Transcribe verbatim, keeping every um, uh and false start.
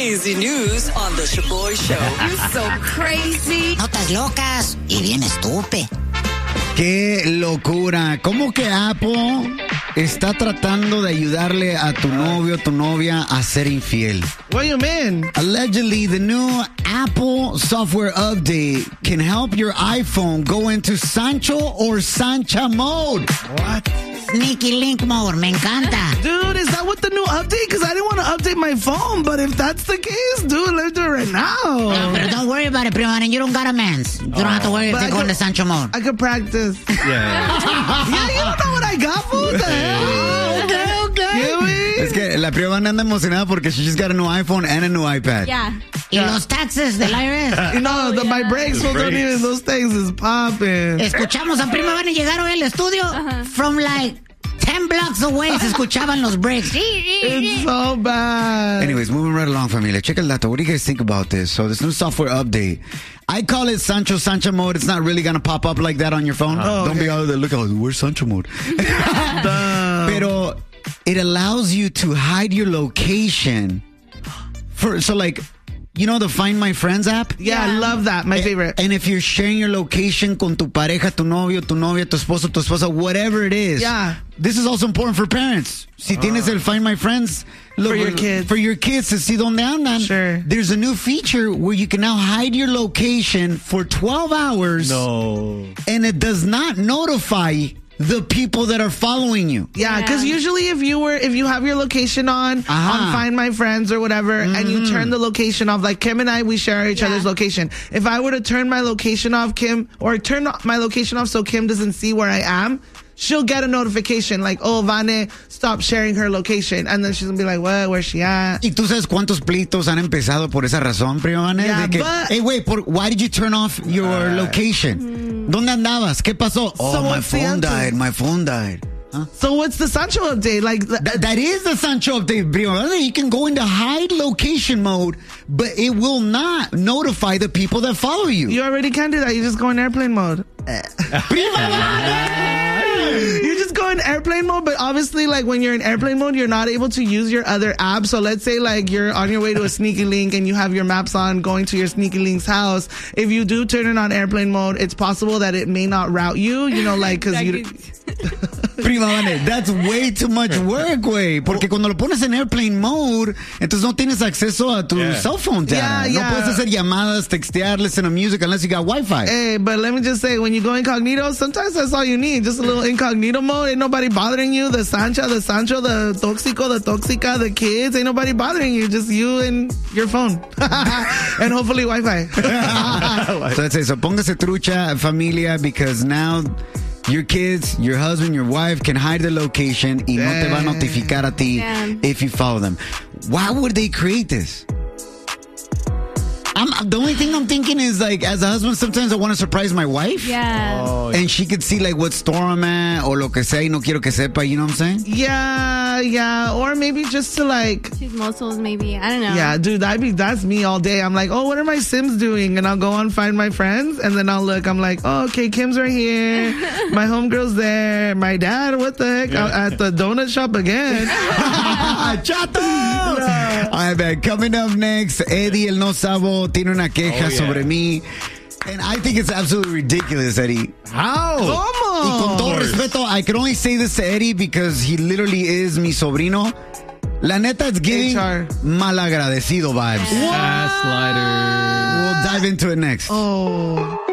crazy news on the Shaboy Show. You're so crazy. Notas locas y bien estúpido. ¡Qué locura! ¿Cómo que Apple está tratando de ayudarle a tu novio o tu novia a ser infiel? What do you mean? Allegedly, the new Apple software update can help your iPhone go into Sancho or Sancha mode. What? Sneaky Link mode, me encanta. Dude, is that what the new update? Because I didn't want to update my phone, but if that's the case, dude, let's do it right now. No, but don't worry about it, primo, and you don't got a mans. You don't have to worry if But they I go could- into Sancho mode. I could practice. Yeah. Yeah, you don't know what I got, fool. What the hell? Okay, okay. Give me. Es que la prima anda emocionada porque she just got a new iPhone and a new iPad. Yeah. Y los taxes del I R S. You know, the, my brakes, fool, don't brakes. even, those things is popping. Escuchamos a prima van a llegar hoy al estudio from like ten blocks away. Se escuchaban los breaks. It's so bad. Anyways, moving right along, familia. Check el dato. What do you guys think about this? So this new software update. I call it Sancho Sancha mode. It's not really going to pop up like that on your phone. Oh, Don't okay. be out there, look, where's Sancho mode? Pero it allows you to hide your location. For So like, you know the Find My Friends app? Yeah, I love that. My favorite. And if you're sharing your location con tu pareja, tu novio, tu novia, tu esposo, tu esposa, whatever it is. Yeah. This is also important for parents. Si tienes el Find My Friends. Look, For your kids. For your kids to see donde andan. Sure. There's a new feature where you can now hide your location for twelve hours. No. And it does not notify the people that are following you. Yeah, because Yeah. usually if you were if you have your location on Aha. on Find My Friends or whatever, and you turn the location off, like Kim and I, we share each Yeah. other's location. If I were to turn my location off, Kim, or turn my location off so Kim doesn't see where I am, she'll get a notification like, oh, Vane, stop sharing her location, and then she's gonna be like, what? Where's she at? ¿Y tú sabes cuántos pleitos han empezado por esa razón, primo Vanes? Yeah, De que, but- hey, wait, por, why did you turn off your location? ¿Dónde andabas? ¿Qué pasó? Oh, So my what's the phone answer? died. My phone died. Huh? So what's the Sancho update? Like, th- That, that is the Sancho update, primo Vanes. You can go into hide location mode, but it will not notify the people that follow you. you already can do that. You just go in airplane mode. Primo Vanes! You just go in airplane mode, but obviously, like, when you're in airplane mode, you're not able to use your other apps. So let's say, like, you're on your way to a Sneaky Link and you have your maps on going to your Sneaky Link's house. If you do turn it on airplane mode, it's possible that it may not route you, you know, like, because you... Prima Vanes, that's way too much work, güey. Porque cuando lo pones en airplane mode, entonces no tienes acceso a tu Yeah. cell phone data. Yeah, no yeah. puedes hacer llamadas, textear, listen to music unless you got Wi-Fi. Hey, but let me just say, when you go incognito, sometimes that's all you need. Just a little incognito mode. Ain't nobody bothering you. The Sancha, the Sancho, the Toxico, the Toxica, the kids. Ain't nobody bothering you. Just you and your phone. And hopefully Wi-Fi. So that's it. So póngase trucha, familia, because now your kids, your husband, your wife can hide the location y no te va a notificar a ti Damn. if you follow them. Why would they create this? I'm, the only thing I'm thinking is, like, as a husband, sometimes I want to surprise my wife. Yeah. Oh, And she could see, like, what store I'm at or lo que sea y no quiero que sepa, you know what I'm saying? Yeah, yeah. Or maybe just to, like... Choose muscles, maybe. I don't know. Yeah, dude, I be that's me all day. I'm like, oh, what are my Sims doing? And I'll go on Find My Friends, and then I'll look. I'm like, oh, okay, Kim's right here. My homegirl's there. My dad, what the heck? Yeah. Out at the donut shop again. ¡Chato! All right, man. Coming up next, Eddie El No Sabo tiene una queja Oh, yeah. sobre mí. And I think it's absolutely ridiculous, Eddie. how? ¿Cómo? Y con todo respeto, I can only say this to Eddie because he literally is mi sobrino. La neta, it's giving H R. malagradecido vibes. Gaslighter. We'll dive into it next. Oh.